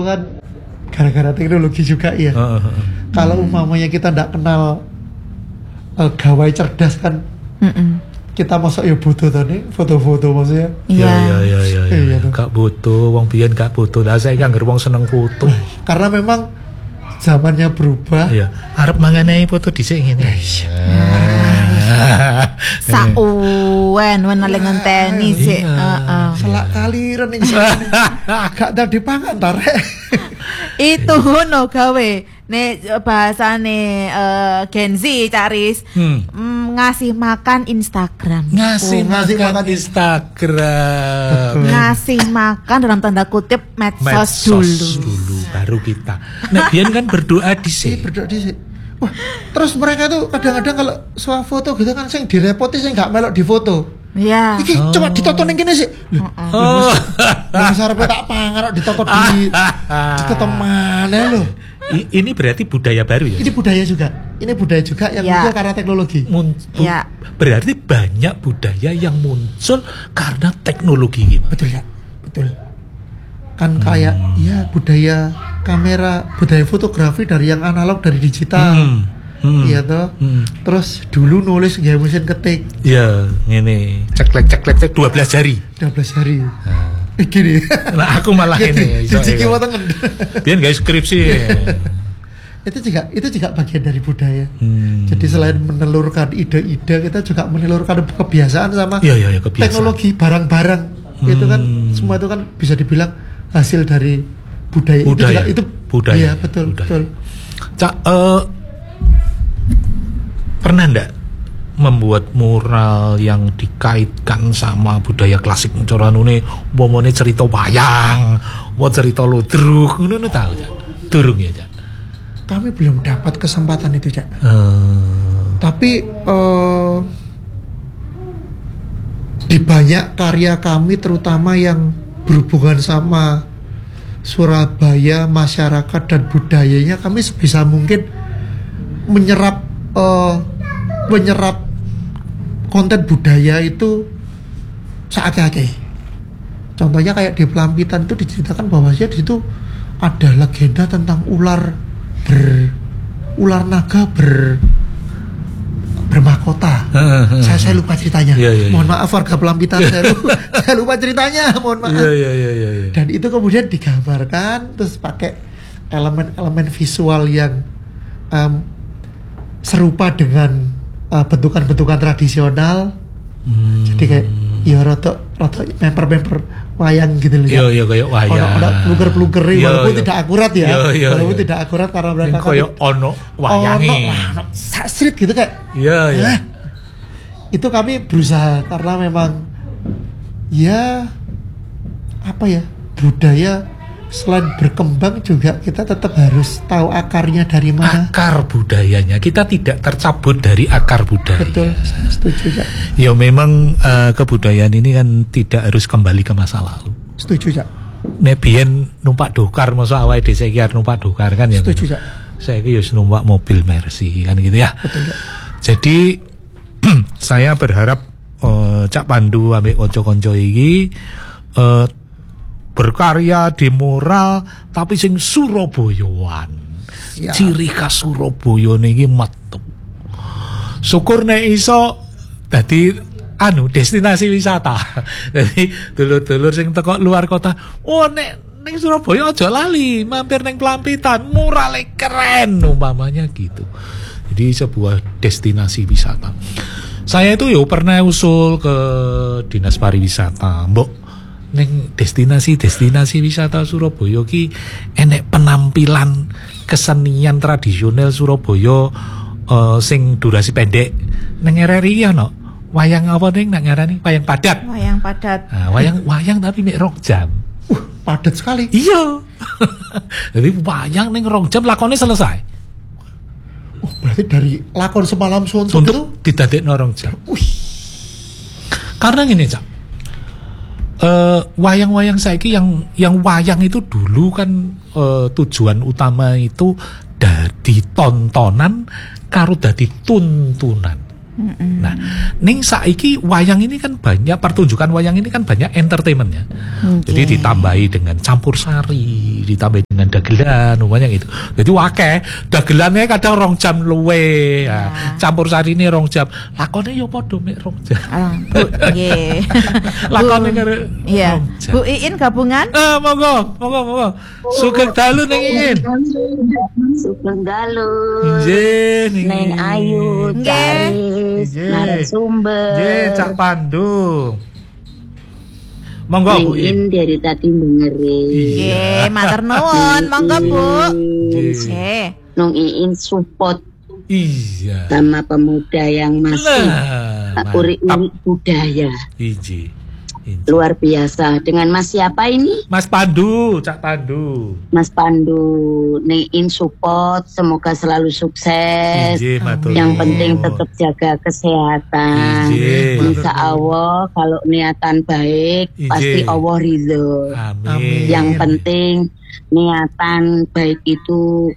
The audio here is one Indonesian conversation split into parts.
kan gara-gara teknologi juga ya. Kalau umpamanya kita ndak kenal gawai cerdas kan, kita masuk ya butuh nih foto-foto maksudnya. Iya. Gak butuh, wong biyen gak butuh. Lah saya kan wong seneng foto. Karena memang zamannya berubah. Iya. Arep manganai foto dhisik ngene. Sauen wenale ngenteni sik. Selak kali ren iki. Gak tadi pangan tarek. Itu ngono gawe. Nek bahasane Gen Z Caris ngasih makan Instagram. Ngasih makan Instagram. Ngasih makan dalam tanda kutip medsos dulu baru kita. Nah, biyen kan berdoa dhisik. Berdoa dhisik. Wah, terus mereka tuh kadang-kadang kalau suah foto gitu kan sing direpoti sing gak melok di foto. Iya. Iki coba ditonton yang gini sih. Mas sarepe tak pangan kok ditonton di mana loh. Ini berarti budaya baru ya? Ini budaya juga. Ini budaya juga yang muncul karena teknologi. Berarti banyak budaya yang muncul karena teknologi gitu. Betul ya, betul. Kan kayak ya budaya kamera, budaya fotografi dari yang analog dari digital. Iya toh. Terus dulu nulis nggak mesin ketik. Iya, ini ceklek 12 jari. 12 jari. Gini. Nah, aku malah ini. Ciciki watengen. Biar guys skripsi. Itu juga bagian dari budaya. Jadi selain menelurkan ide-ide, kita juga menelurkan kebiasaan sama kebiasaan. Teknologi barang-barang. Itu kan semua itu kan bisa dibilang hasil dari budaya. Itu budaya. Iya, betul. Cak, pernah ndak membuat mural yang dikaitkan sama budaya klasik coranune umpamane cerita wayang, cerita ludruk, ngono tahu Cak? Durung ya, Cak? Kami belum dapat kesempatan itu, Cak. Tapi di banyak karya kami terutama yang berhubungan sama Surabaya, masyarakat dan budayanya, kami sebisa mungkin menyerap konten budaya itu seakeh-akeh. Contohnya kayak di Pelampitan itu diceritakan bahwa di situ ada legenda tentang ular naga bermahkota. Saya lupa ceritanya. Mohon maaf warga Pelampitan, saya lupa ceritanya. Mohon maaf. Dan itu kemudian digambarkan terus pakai elemen-elemen visual yang serupa dengan bentukan-bentukan tradisional. Jadi kayak ya rada memper wayang gitu loh. Iya kayak wayang. Ono pluger-pluger walaupun tidak akurat ya. Walaupun tidak akurat karena mereka kayak ono wayangi. Street gitu kayak. Iya. Itu kami berusaha karena memang ya apa ya, budaya selain berkembang juga kita tetap harus tahu akarnya dari mana. Akar budayanya, kita tidak tercabut dari akar budaya. Betul, saya setuju ya. Ya memang kebudayaan ini kan tidak harus kembali ke masa lalu. Setuju ya. Nek biyen numpak dokar, masa awake dhewe saiki arep numpak dokar kan ya. Setuju ya. Saiki ya numpak mobil Mercy kan gitu ya. Betul ya. Jadi saya berharap Cak Pandu ambek kanca-kanca iki berkarya di mural tapi sing Surabayaan. Ya. Ciri khas Surabaya niki metu. Syukur nek iso dadi destinasi wisata. Jadi dulur-dulur sing teko luar kota, nek ning Surabaya aja lali mampir ning Pelampitan, murale keren umpamanya gitu. Jadi sebuah destinasi wisata. Saya itu pernah usul ke Dinas Pariwisata, Mbok ning destinasi wisata Surabaya ki enek penampilan kesenian tradisional Surabaya sing durasi pendek. Ning RRI ono wayang apa ning nak ngarani wayang padat. Nah, wayang tapi mek 2 jam. Padat sekali. Iya. Jadi wayang ning 2 jam lakonnya selesai. Berarti dari lakon semalam suntuk itu didadekno 2 jam. Karena gini, Cak. Wayang-wayang saiki yang wayang itu dulu kan tujuan utama itu dadi tontonan karo dadi tuntunan. Nah, ning saiki wayang ini kan banyak pertunjukan wayang ini kan banyak entertainmentnya. Jadi ditambahi dengan campur sari, ditambahi dengan dengan dagelan banyak gitu. Jadi wakeh dagelannya kadang 2 jam luwe. Campur sari ini 2 jam. Lakone yo padha mek 2 jam. Bu, nggih. Lakone karo Iya. 2 jam. Bu Iin gabungan? Monggo. Sugeng dalu ning Iin. Sugeng dalu. Nggih, Neng Ayu, Nggih. Caris, Nggih. narasumber. Nggih, Cak Pandu. Monggo Bu Iin. Iin dari tadi dengerin. Nggih, matur nuwun. Monggo, Bu. Nggih. Nong Iin support Iya. sama pemuda yang masih uri-uri budaya. Iji. Luar biasa. Dengan Mas siapa ini? Mas Pandu, Cak Pandu. Mas Pandu. Neng Iin support. Semoga selalu sukses. Iji, matur Yang nuwun. penting tetap jaga kesehatan. Iji. Insya Allah kalau niatan baik Iji. pasti Allah ridho. Amin. Yang penting niatan baik itu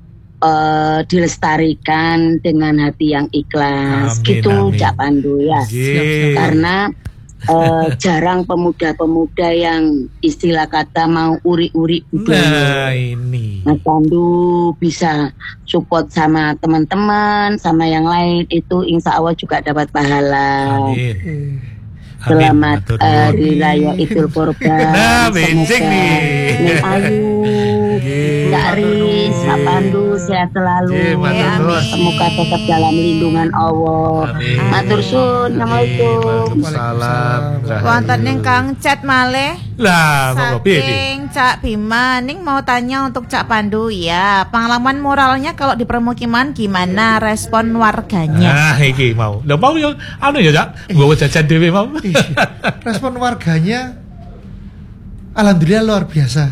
dilestarikan dengan hati yang ikhlas. Amin, Gitu amin. Cak Pandu ya. Iji. Karena jarang pemuda-pemuda yang istilah kata mau uri-uri budaya. Nah, ini. Mas Pandu bisa support sama teman-teman, sama yang lain itu insya Allah juga dapat pahala. Amin. Selamat Matur nuwun. Hari Raya Idul Kurban. Nah, benceng nih. Neng Ayu, Nggih, Kak matur Riz, nuwun. Kak Pandu sehat selalu. Nggih, matur nuwun. Semoga tetap dalam lindungan Allah. Amin. Matur suwun. Assalamualaikum. Waalaikumsalam. Wonten ingkang chat malih Lah, monggo piye? saking Cak Bima. Ning mau tanya untuk Cak Pandu ya. Pengalaman moralnya kalau di permukiman gimana respon warganya? Nah, iki mau. Lah mau yo anu ya, Cak. Nggawa jajan dhewe mau. Respon warganya alhamdulillah luar biasa.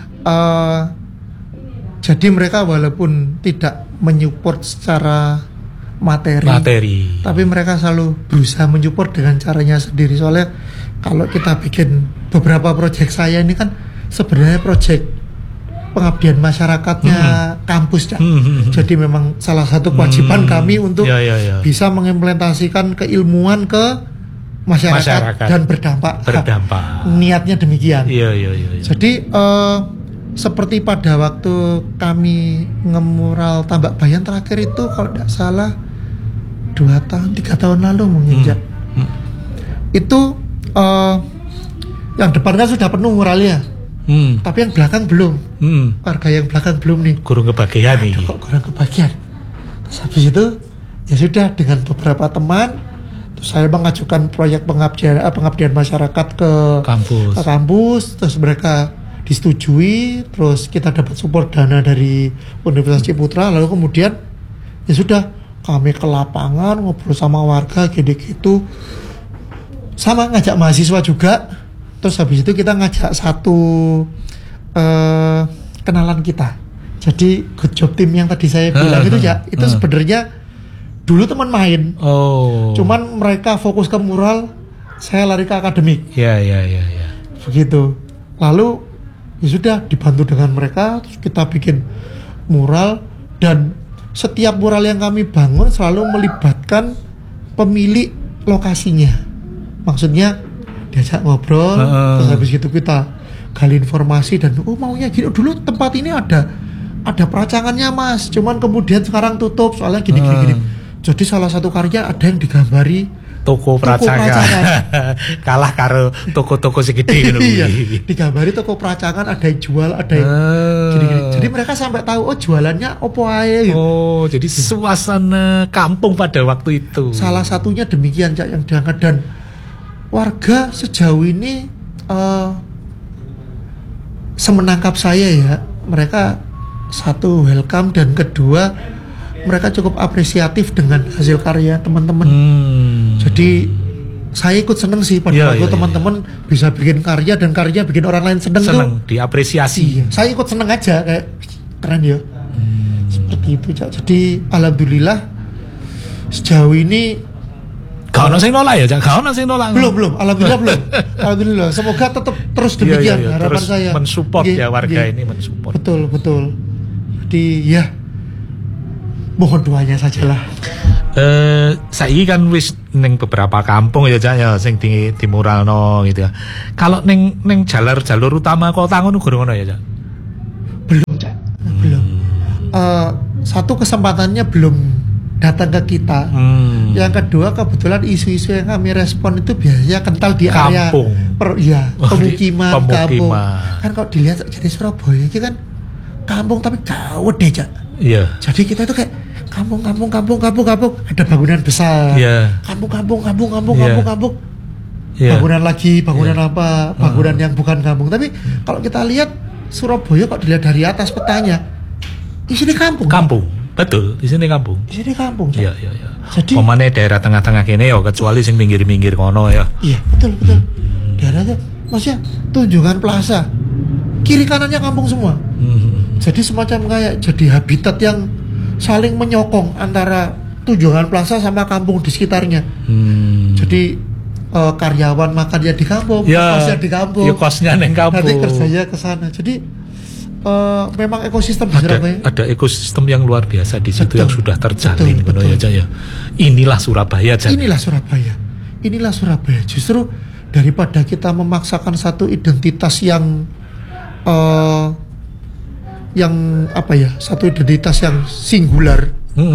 Jadi mereka walaupun tidak menyupport secara materi, tapi mereka selalu berusaha menyupport dengan caranya sendiri. Soalnya kalau kita bikin beberapa proyek saya ini kan sebenarnya proyek pengabdian masyarakatnya kampus, Cak. Jadi memang salah satu kewajiban kami untuk Ya. bisa mengimplementasikan keilmuan ke masyarakat dan berdampak. Niatnya demikian. Iya. Jadi seperti pada waktu kami ngemural Tambak Bayan terakhir itu kalau tidak salah 3 tahun lalu mungkin, Cak. Itu yang depan kan sudah penuh muralnya, tapi yang belakang belum. Warga yang belakang belum nih. Kurang kebagian nih. Kok kurang kebagian. Terus habis itu ya sudah dengan beberapa teman, terus saya mengajukan proyek pengabdian masyarakat ke kampus, terus mereka disetujui, terus kita dapat support dana dari Universitas Ciputra, lalu kemudian ya sudah kami ke lapangan ngobrol sama warga gitu-gitu, sama ngajak mahasiswa juga. Terus habis itu kita ngajak satu kenalan kita. Jadi good job team yang tadi saya bilang itu ya, itu sebenarnya dulu teman main. Cuman mereka fokus ke mural, saya lari ke akademik. Ya. Begitu. Lalu ya sudah dibantu dengan mereka, terus kita bikin mural, dan setiap mural yang kami bangun selalu melibatkan pemilik lokasinya. Maksudnya diajak ngobrol, terus habis itu kita gali informasi dan maunya gini, dulu tempat ini ada peracangannya Mas, cuman kemudian sekarang tutup soalnya gini. Jadi salah satu karya ada yang digambari toko peracangan. Kalah karo toko-toko segede ngono. Iya, digambari toko peracangan, ada yang jual, ada yang gini-gini. Jadi mereka sampai tahu jualannya opo ae gitu. Jadi suasana kampung pada waktu itu. Salah satunya demikian, Cak, yang diangkat. Dan warga sejauh ini semenangkap saya ya, mereka satu welcome, dan kedua mereka cukup apresiatif dengan hasil karya teman-teman. Jadi saya ikut seneng sih pada waktu teman-teman bisa bikin karya dan karya bikin orang lain seneng tuh diapresiasi. Iya, saya ikut seneng aja, kayak keren ya. Seperti itu, Cak. Jadi alhamdulillah sejauh ini Kau nasi nolak ya, kau nasi nolak. Belum, alhamdulillah belum. Alhamdulillah, semoga tetap terus demikian harapan terus saya. Mensupport ya warga ini mensupport. Betul. Jadi ya mohon doanya sajalah. Saiki kan wis ning beberapa kampung ya, Cak ya, sing di muralno gitu ya. Kalau ning jalur utama kota ngono gurung ngono ya, Cak? Belum, satu kesempatannya belum datang ke kita. Yang kedua kebetulan isu-isu yang kami respon itu biasanya kental di area Kampung. pemukiman, kampung. Pemukiman. Kan kalau dilihat jadi Surabaya ini kan kampung tapi gawat deh, Cak. Iya. Jadi kita itu kayak kampung, ada bangunan besar. Iya. Kampung. Iya. Bangunan lagi, bangunan apa? Bangunan yang bukan kampung. Tapi kalau kita lihat Surabaya kok dilihat dari atas petanya, di sini kampung. Kampung. Betul, di sini kampung. Di sini kampung. Cak. Iya. Jadi Pemane daerah tengah-tengah kene ya kecuali sing pinggir-pinggir kono ya. iya, betul. Daerahnya maksudnya Tunjungan Plaza. Kiri kanannya kampung semua. Jadi semacam kayak jadi habitat yang saling menyokong antara Tunjungan Plaza sama kampung di sekitarnya. Jadi karyawan makannya di kampung, kosnya di kampung. Ya kosnya neng kampung. Nanti kerjanya ke sana. Jadi memang ekosistem di Surabaya. Ada ekosistem yang luar biasa di situ Betul. yang sudah terjalin Betul. ya Cak, ya. Inilah Surabaya Cak. Inilah Surabaya. Justru daripada kita memaksakan satu identitas yang satu identitas yang singular,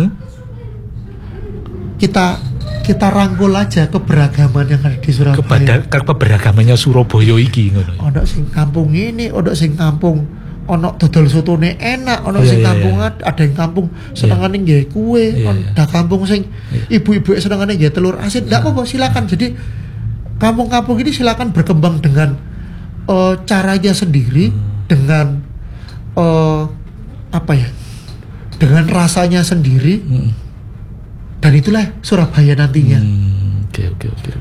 kita rangkul aja keberagaman yang ada di Surabaya. Keberagamannya Surabaya iki ngono. Ono sing kampung ini, ono sing kampung ono dodol sotone enak, ono sing kampung ada yang kampung senengane nggih kue, ada kampung sing ibu-ibu senengane nggih telur asin. Ndak apa-apa, silakan. Jadi kampung-kampung ini silakan berkembang dengan caranya sendiri, dengan dengan rasanya sendiri. Dan itulah Surabaya nantinya. Oke.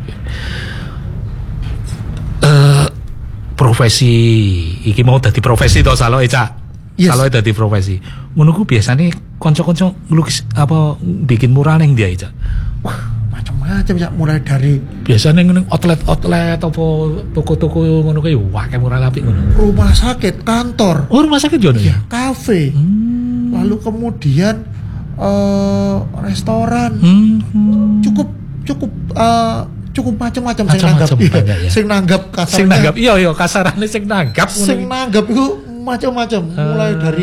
Profesi iki mau dadi profesi to saloke Cak. Yes. Saloke dadi profesi. Ngono ku biasane kanca-kanca ngelukis apa bikin mural ning dia Cak. Wah, macam-macam ya, mulai dari Biasane ngene outlet apa toko-toko ngono ku ya akeh mural apik ngono. rumah sakit, kantor, Oh, rumah sakit jono ya. kafe, lalu kemudian restoran, cukup macam-macam sing nanggap. Banyak, ya. Sing nanggap Sing kasarnya. nanggap iya kasarane sing nanggap ngono Sing iki. nanggap itu macam-macam, mulai dari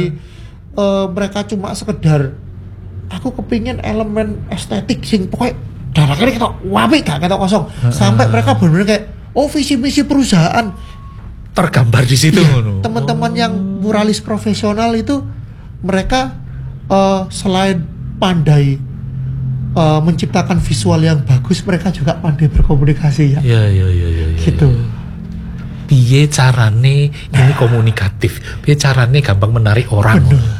mereka cuma sekedar aku kepingin elemen estetik sing pokoknya darahnya kita wapi gak kita kosong, sampai mereka benar-benar kayak visi misi perusahaan tergambar di situ ngono. teman-teman yang muralis profesional itu mereka selain pandai menciptakan visual yang bagus, mereka juga pandai berkomunikasi ya. Iya. Gitu. Piye carane ini komunikatif? Piye carane gampang menarik orang? Bener.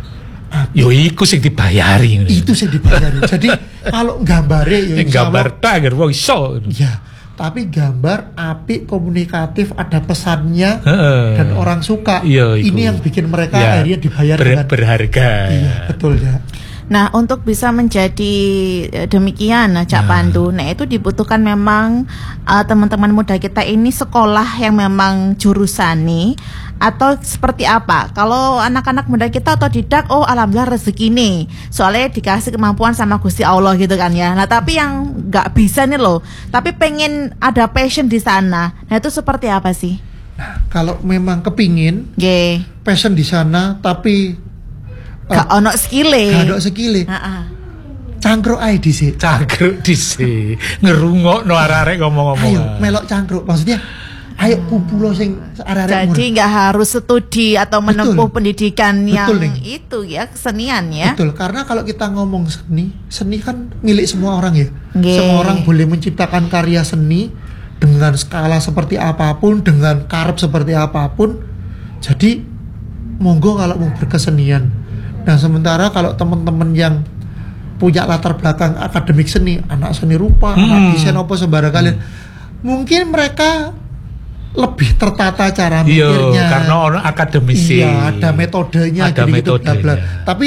Yo iku sing dibayari. Itu sih dibayari. Jadi kalau gambare ya Ning insya Allah- gambar tak agar wong iso. ya, tapi gambar apik, komunikatif, ada pesannya Heeh. dan orang suka. Iya, iku. Ini yang bikin mereka Ya, akhirnya dibayar dengan berharga. iya, betul ya. Nah, untuk bisa menjadi demikian, Cak Pandu, nah itu dibutuhkan memang teman-teman muda kita ini sekolah yang memang jurusani atau seperti apa? Kalau anak-anak muda kita otodidak, alhamdulillah rezeki nih, soalnya dikasih kemampuan sama Gusti Allah gitu kan ya. Nah, tapi yang nggak bisa nih loh, tapi pengen ada passion di sana. Nah, itu seperti apa sih? Kalau memang kepingin Ye, passion di sana tapi gak ono skile. gak ada sekile, Heeh. cangkruk ae dhisik. Cangkruk dhisik. Ngerungokno arek-arek ngomong-ngomong. Ayo melok cangkruk, maksudnya ayo kumpul sing arek-arek Jadi nggak harus studi atau menempuh Betul. pendidikan yang Betul, Ning. itu ya, kesenian ya. Betul, karena kalau kita ngomong seni kan milik semua orang ya. Nggih. Semua orang boleh menciptakan karya seni dengan skala seperti apapun, dengan karep seperti apapun. Jadi monggo kalau mau berkesenian. Nah, sementara kalau teman-teman yang punya latar belakang akademik seni, anak seni rupa, anak desain apa sembarang kalian, mungkin mereka lebih tertata cara Iya, mikirnya. karena orang akademisi. Iya, ada metodenya, Ada gitu, bla bla. metodenya. Tapi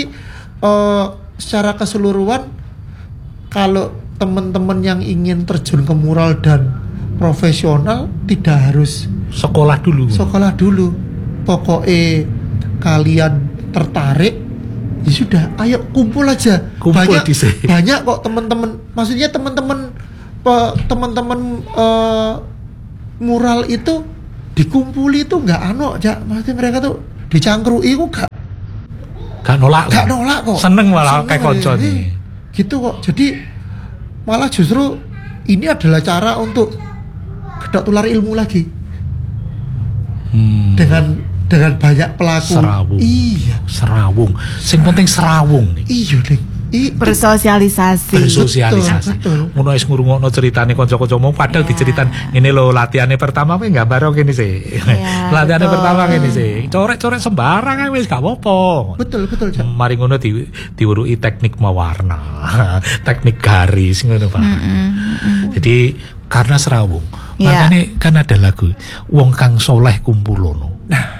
secara keseluruhan, kalau teman-teman yang ingin terjun ke mural dan profesional tidak harus Sekolah dulu. sekolah dulu. Pokoknya kalian tertarik, ya sudah, ayo kumpul aja. Kumpul banyak di sini. banyak kok teman-teman. Maksudnya teman-teman mural itu dikumpuli itu nggak maksudnya mereka tuh dicangkrui kok Gak nolak kok. Seneng malah kayak konco nih. nih. Gitu kok. Jadi malah justru ini adalah cara untuk gedok tular ilmu lagi. Dengan banyak pelaku. Serawung. Iya. Serawung. Sing penting serawung nih. Iya, Ding. Bersosialisasi. Betul. Ngono wis ngrungokno ceritane kanca-kancamu padahal diceritan ngene lho latihane pertama kuwi gambar kene sih. Latihane betul. pertama kene sih. Corek-corek sembarang ae wis gak apa-apa. Betul, Cak. Mari ngono diuruki teknik mewarna, teknik garis ngono Pak. Jadi karena serawung. Iya. Makanya kan ada lagu wong kang soleh kumpulono.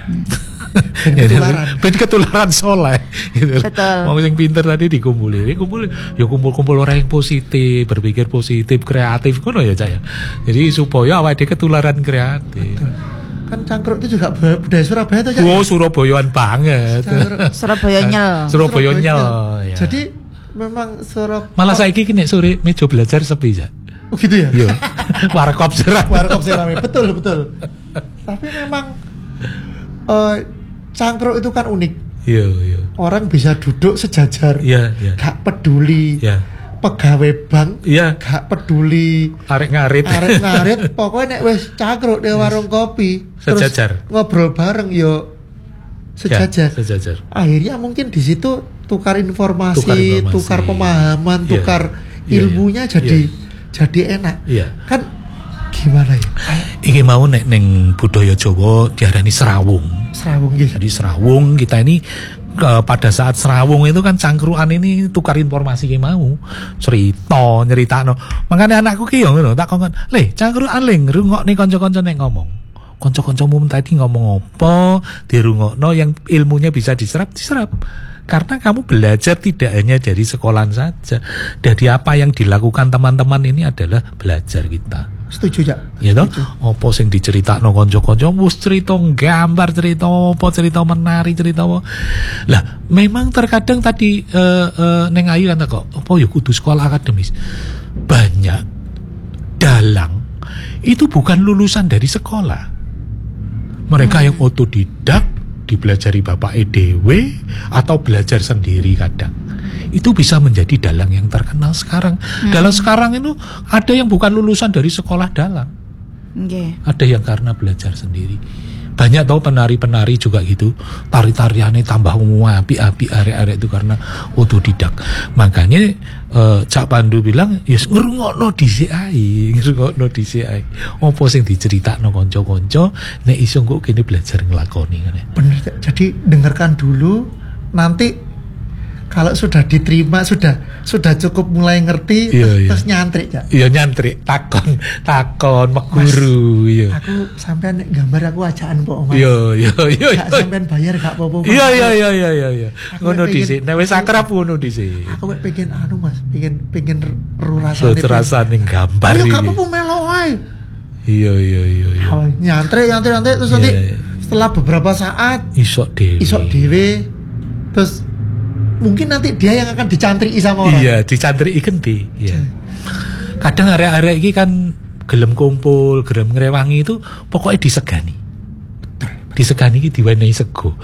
Ben ketularan soleh gitu. Betul. Wong sing pinter tadi dikumpulin ya kumpul-kumpul orang yang positif, berpikir positif, kreatif ngono ya Cak ya. Jadi supaya awake ketularan kreatif. Kan cangkruk itu juga budaya Surabaya tuh, Cak. Wow, Surabayaan banget. Surabaya nyel. Surabaya nyel. Ya. Jadi memang malah saiki ki nek sore meja belajar sepi ya. Oh gitu ya? Iya. Warkop seram. Warkop rame. Betul. Tapi memang cangkruk itu kan unik. Iya. Orang bisa duduk sejajar. Iya. Gak peduli. Iya. Pegawai bank. Iya. Gak peduli. Arek ngarit. Pokoknya nek wis cangkruk di warung kopi. Sejajar. Terus ngobrol bareng yo sejajar. Ya, sejajar. Akhirnya mungkin di situ tukar informasi, tukar pemahaman, Iya. tukar Iya, ilmunya iya. jadi enak. Iya. Kan gimana ya? Iki mau nek neng budaya Jawa diarani serawung. Serawung gitu. Jadi serawung kita ini pada saat serawung itu kan cangkruan ini tukar informasi ki mau nyeritakno. Makanya anakku ki yo ngono tak kongkon, "Le, cangkruan le ngrungokne kanca-kanca nek ngomong." Kanca-kancamu tadi ngomong apa, dirungokno yang ilmunya bisa diserap. Karena kamu belajar tidak hanya dari sekolahan saja. Dari apa yang dilakukan teman-teman ini adalah belajar kita. Setuju, Cak. Ya toh, apa sing diceritakno kanca-kanca wis cerita gambar, cerita apa, cerita menari, cerita apa. Lah, memang terkadang tadi neng Ayu kan kok, apa ya kudu sekolah akademis. Banyak dalang itu bukan lulusan dari sekolah. Mereka yang otodidak, dipelajari bapak EDW atau belajar sendiri kadang. Itu bisa menjadi dalang yang terkenal sekarang. Dalang sekarang itu ada yang bukan lulusan dari sekolah dalang. Okay. Ada yang karena belajar sendiri. Banyak tahu penari-penari juga gitu. Tari-tariannya tambah api-api arek-arek itu karena otodidak. Makanya Cak Pandu bilang, "Yes, ngrungokno dhisik ae, Apa sing diceritakno kanca-kanca nek iso kok kene belajar nglakoni ngene." Bener, Cak. Jadi dengarkan dulu, nanti kalau sudah diterima, sudah cukup mulai ngerti, terus nyantri, Cak. Iya nyantri, takon meguru, iya. Aku sampean nek gambar aku ajaan kok, Mas. Iya. Gak sampean bayar gak apa-apa. Mas. Iya. Ngono dhisik. Nek wis akrab ngono dhisik. Aku pengen Mas, pengen rasane. Rasane gambar iki. iki. Ayo gak apa-apa melo ae. Iya. Nyantri terus nanti setelah beberapa saat isok dhewe. Terus mungkin nanti dia yang akan dicantri sama orang. Iya, dicantri genti. Iya. Kadang arek-arek iki kan gelem kumpul, gelem ngrewangi itu pokoknya disegani. Disegani iki diwenehi sego.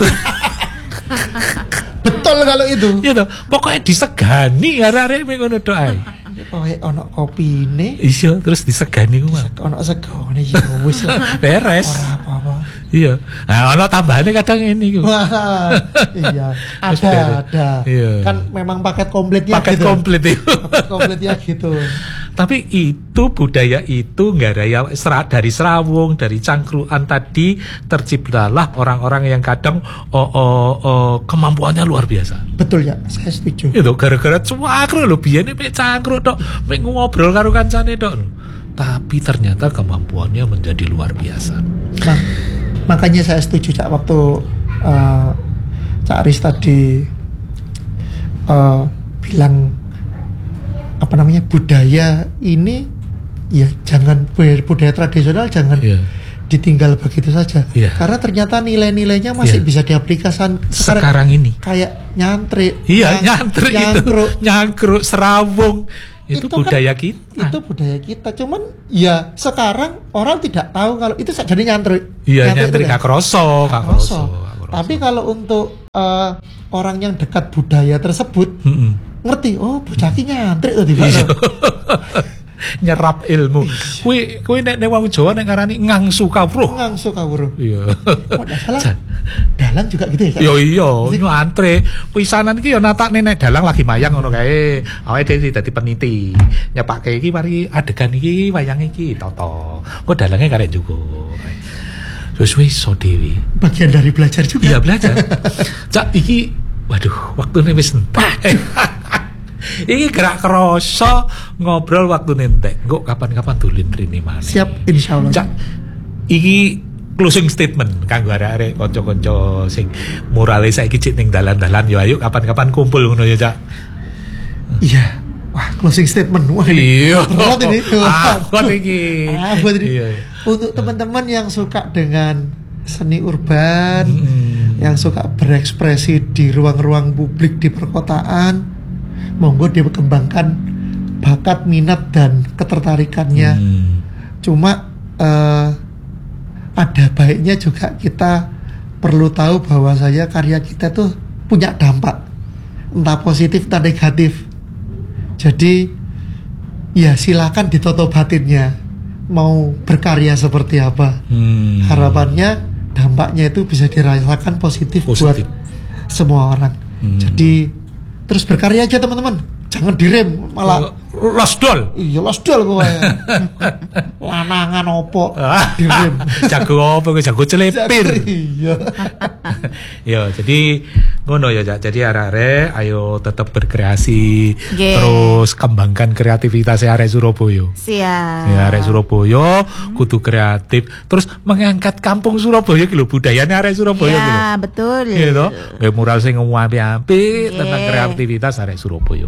Betul kalau itu. Iya toh, pokoknya disegani arek-arek mek ngono tok ae. Pokoke ono kopine. Iya, terus disegani ku mah. Ono segone ya wis lah. Beres. Ora apa-apa. Iya. Nah, ono tambahane kadang ini ku. Wah, iya. Ada. Iya. Kan memang paket kompletnya Paket gitu. komplit itu. Paket kompletnya gitu. Tapi itu budaya itu nggak ada ya dari serawung, dari cangkruan tadi terciptalah orang-orang yang kadang kemampuannya luar biasa. Betul ya, saya setuju. Itu gara-gara cangkruk lho biyen mek cangkruk tok, mek ngobrol karo kancane tok. Tapi ternyata kemampuannya menjadi luar biasa. Nah, makanya saya setuju Cak waktu Cak Aris tadi bilang apa namanya budaya ini ya jangan budaya tradisional jangan ditinggal begitu saja karena ternyata nilai-nilainya masih bisa diaplikasikan sekarang ini kayak nyantri nyangkruk serawung itu budaya kan, kita itu budaya kita cuman ya sekarang orang tidak tahu kalau itu jadi nyantri nyantri gak kroso Tapi kalau untuk orang yang dekat budaya tersebut ngerti, oh bocah ki nyantrik to tiba. Nyerap ilmu. Kuwi nek wong Jawa nek ngarani ngangsu kawruh. Ngangsu kawruh. Iya. Oh, salah. Dalang juga gitu ya, Kak? Yo iya, nyantre. Pisanan iki yo natakne nek dalang lagi mayang ngono kae. Awake dhewe dadi peniti. Nyepake iki mari adegan iki wayang iki toto. Kok dalange karek juga. Wis iso dhewe. Bagian dari belajar juga. Iya, belajar. Cak iki waduh, waktune wis entek. Iki gerak kerasa ngobrol waktu nentek. Engko kapan-kapan dolen rene maneh. Siap, insyaallah. Cak, iki closing statement kanggo arek-arek kanca-kanca sing morale saiki cek ning dalan-dalan yo ayo kapan-kapan kumpul ngono ya, Cak. Iya. Wah, closing statement. Wah, Iya. berat ini. Apa iki? Buat ini. Iya. Untuk teman-teman yang suka dengan seni urban, yang suka berekspresi di ruang-ruang publik di perkotaan, monggo dikembangkan bakat, minat dan ketertarikannya. Cuma ada baiknya juga kita perlu tahu bahwa karya kita tuh punya dampak, entah positif entah negatif. Jadi ya silakan ditoto batinnya, mau berkarya seperti apa. Harapannya dampaknya itu bisa dirasakan positif buat semua orang. Jadi terus berkarya aja teman-teman, jangan direm malah losdol. Iya losdol kowe. Lanangan opo direm. Jago apa kowe, jago celepir. Iya. Ya, jadi ngono ya, Cak. Jadi arek-arek ayo tetap berkreasi, terus kembangkan kreativitas arek Surabaya. Siap. Ya, arek Surabaya kudu kreatif, terus mengangkat kampung Surabaya iki lho, budayane arek Surabaya iki lho. Ya, betul. Gitu. Kayak mural sing apik-apik tentang kreativitas arek Surabaya.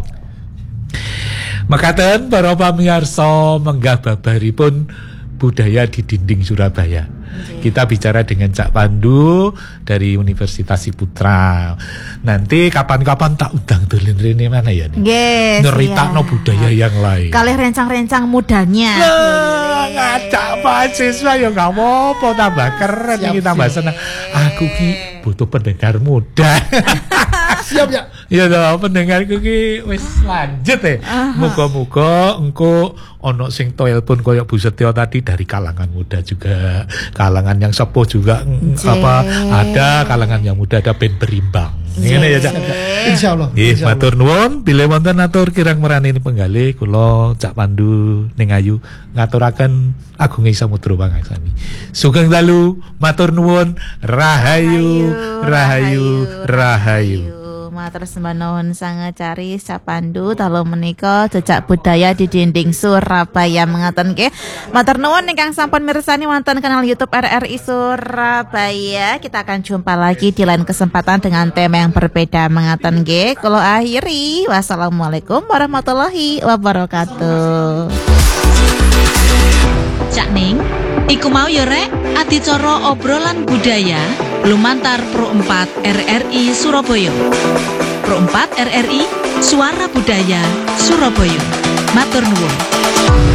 Makaten para pamirsa menggah babaripun budaya di dinding Surabaya. Kita bicara dengan Cak Pandu dari Universitas Ciputra. Nanti kapan-kapan tak undang dolen rene mana ya nih? Yes, Nyeritakno budaya yang lain. Kalih rencang-rencang mudanya. Ngajak mahasiswa ya gak apa-apa, tambah keren iki, tambah seneng. Aku ki butuh pendengar muda. Siap ya. Ya toh, pendengarku ki wis lanjut ya. Muga-muga engko ono sing telepon koyo Bu Setyo tadi dari kalangan muda juga, kalangan yang sepuh juga ada, kalangan yang muda ada ben berimbang. Ngene ya, Cak. Insyaallah. Nggih, matur nuwun. Bilih wonten atur kirang meranini penggalih kula Cak Pandu ning Ayu ngaturaken agunge Samudra Pangaksami. Sugeng dalu, matur nuwun, rahayu, rahayu, rahayu. Matur sembah nuwun sanget cari Cak Pandu dalu menika jejak budaya di dinding Surabaya mengaten nggih. Matur nuwun ingkang sampun mirsani wonten kanal YouTube RRI Surabaya. Kita akan jumpa lagi di lain kesempatan dengan tema yang berbeda mengaten nggih. Kula akhiri, wassalamualaikum warahmatullahi wabarakatuh. Cak Ning, iku mau yo rek adicara obrolan budaya lumantar Pro 4 RRI Surabaya. Pro 4 RRI Suara Budaya Surabaya. Matur nuwun.